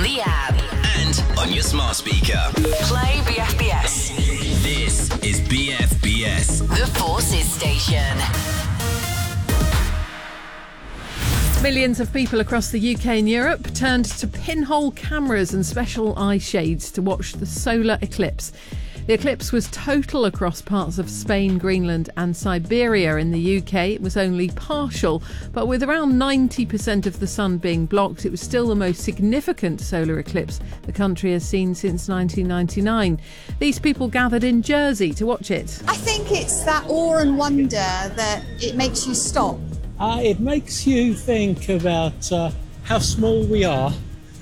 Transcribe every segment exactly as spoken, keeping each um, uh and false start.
the app. And on your smart speaker. Play B F B S. This is B F B S. The Forces Station. Millions of people across the U K and Europe turned to pinhole cameras and special eye shades to watch the solar eclipse. The eclipse was total across parts of Spain, Greenland and Siberia. In the U K, it was only partial, but with around ninety percent of the sun being blocked, it was still the most significant solar eclipse the country has seen since nineteen ninety-nine. These people gathered in Jersey to watch it. I think it's that awe and wonder that it makes you stop. Uh, it makes you think about uh, how small we are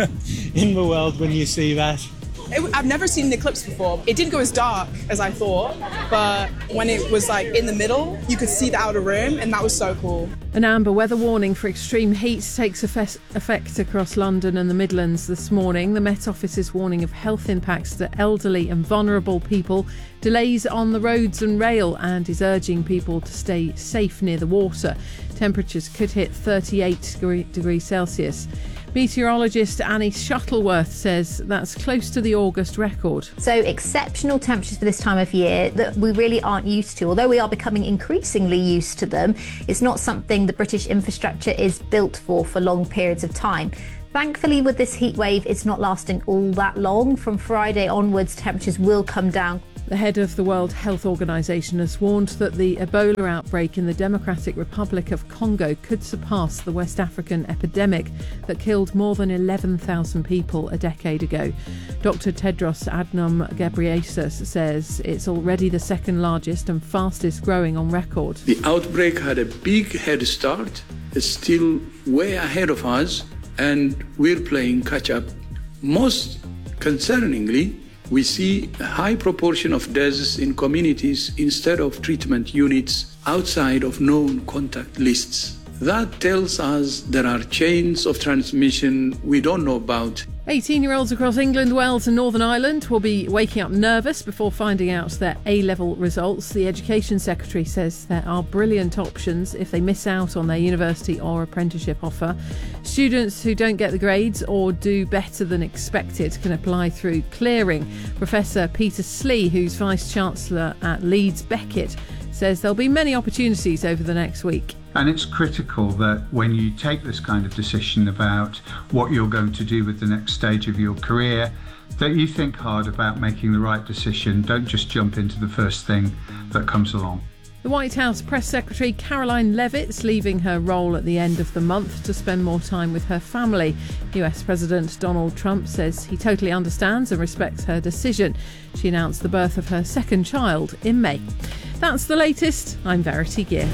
in the world when you see that. It, I've never seen an eclipse before. It didn't go as dark as I thought, but when it was like in the middle, you could see the outer rim, and that was so cool. An amber weather warning for extreme heat takes effect across London and the Midlands this morning. The Met Office is warning of health impacts to elderly and vulnerable people, delays on the roads and rail, and is urging people to stay safe near the water. Temperatures could hit thirty-eight degrees Celsius. Meteorologist Annie Shuttleworth says that's close to the August record. So exceptional temperatures for this time of year that we really aren't used to. Although we are becoming increasingly used to them, it's not something the British infrastructure is built for for long periods of time. Thankfully, with this heat wave, it's not lasting all that long. From Friday onwards, temperatures will come down. The head of the World Health Organization has warned that the Ebola outbreak in the Democratic Republic of Congo could surpass the West African epidemic that killed more than eleven thousand people a decade ago. Doctor Tedros Adhanom Ghebreyesus says it's already the second largest and fastest growing on record. The outbreak had a big head start. It's still way ahead of us, and we're playing catch up. Most concerningly, we see a high proportion of deaths in communities instead of treatment units outside of known contact lists. That tells us there are chains of transmission we don't know about. eighteen-year-olds across England, Wales and Northern Ireland will be waking up nervous before finding out their A-level results. The Education Secretary says there are brilliant options if they miss out on their university or apprenticeship offer. Students who don't get the grades or do better than expected can apply through clearing. Professor Peter Slee, who's Vice-Chancellor at Leeds Beckett, says there'll be many opportunities over the next week. And it's critical that when you take this kind of decision about what you're going to do with the next stage of your career, that you think hard about making the right decision. Don't just jump into the first thing that comes along. The White House Press Secretary Caroline Leavitt's leaving her role at the end of the month to spend more time with her family. U S President Donald Trump says he totally understands and respects her decision. She announced the birth of her second child in May. That's the latest. I'm Verity Gear.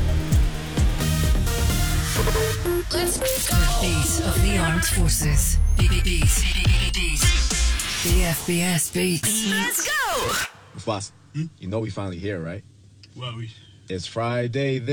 Let's go. The beat of the armed forces. Beat, beat, beat, beat, beat. B F B S beats. Let's go. Boss, hmm? You know we finally here, right? Well, we... It's Friday.